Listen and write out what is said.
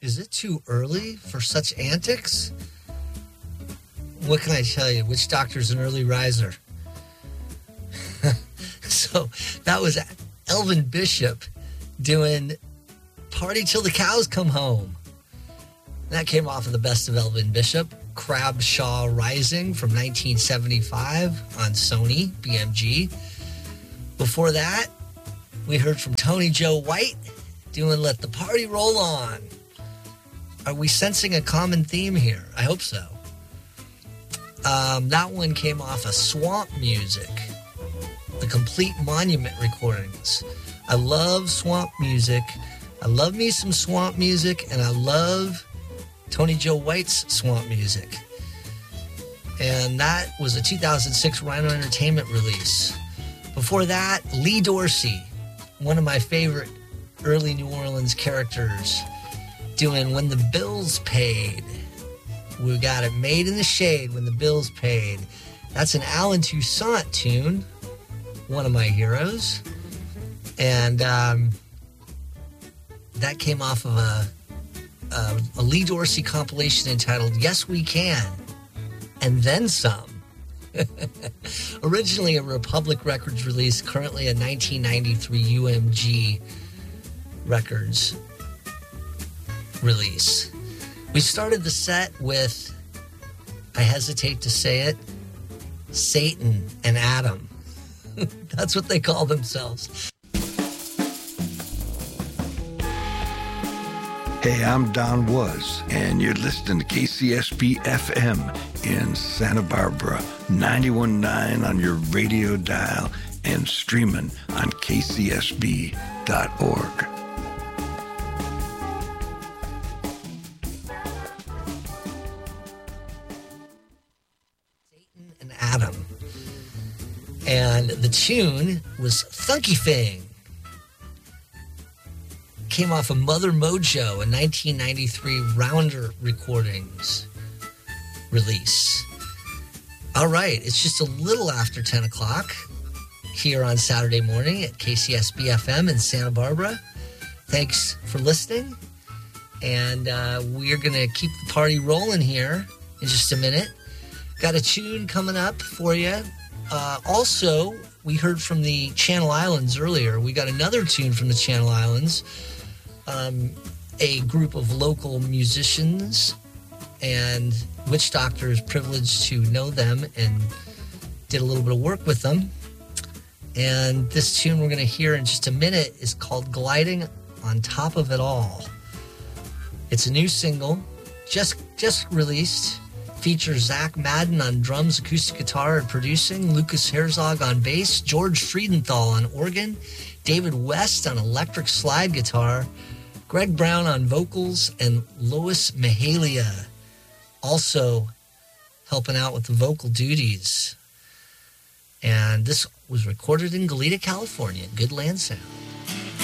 Is it too early for such antics? What can I tell you? Witch Doctor's an early riser. So that was Elvin Bishop doing Party Till the Cows Come Home. That came off of the best of Elvin Bishop, Crabshaw Rising from 1975 on Sony BMG. Before that, we heard from Tony Joe White doing Let the Party Roll On. Are we sensing a common theme here? I hope so. That one came off of Swamp Music, the Complete Monument recordings. I love Swamp Music. I love me some Swamp Music, and I love Tony Joe White's Swamp Music. And that was a 2006 Rhino Entertainment release. Before that, Lee Dorsey, one of my favorite early New Orleans characters, doing When the Bills Paid. We got it, Made in the Shade, When the Bills Paid. That's an Alan Toussaint tune, one of my heroes. And that came off of a Lee Dorsey compilation entitled Yes We Can, and Then Some. Originally a Republic Records release, currently a 1993 UMG Records release. We started the set with, I hesitate to say it, Satan and Adam. That's what they call themselves. Hey, I'm Don Was, and you're listening to KCSB FM in Santa Barbara, 91.9 on your radio dial and streaming on kcsb.org. Satan and Adam. And the tune was Funky Thing. Came off of Mother Mojo, a 1993 Rounder Recordings release. All right, it's just a little after 10 o'clock here on Saturday morning at KCSB FM in Santa Barbara. Thanks for listening, and we're going to keep the party rolling here in just a minute. Got a tune coming up for you. Also, we heard from the Channel Islands earlier. We got another tune from the Channel Islands. A group of local musicians, and Witch Doctor is privileged to know them and did a little bit of work with them. And this tune we're going to hear in just a minute is called Gliding on Top of It All. It's a new single, just released. Features Zach Madden on drums, acoustic guitar, and producing, Lucas Herzog on bass, George Friedenthal on organ, David West on electric slide guitar, Greg Brown on vocals, and Lois Mahalia also helping out with the vocal duties. And this was recorded in Goleta, California. Good land sound.